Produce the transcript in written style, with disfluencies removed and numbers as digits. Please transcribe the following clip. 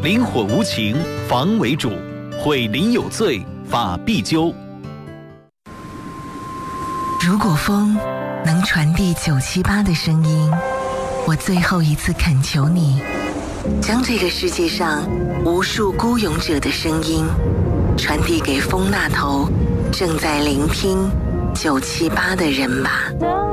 灵火无情，防为主；毁邻有罪，法必究。 如果风能传递978的声音，我最后一次恳求你，将这个世界上无数孤勇者的声音传递给风那头正在聆听978的人吧。